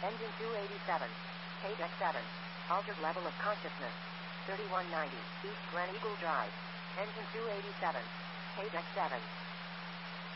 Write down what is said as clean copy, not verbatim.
Engine 287. KDEC 7. Altered level of consciousness. 3190. East Glen Eagle Drive. Engine 287. KDEC 7.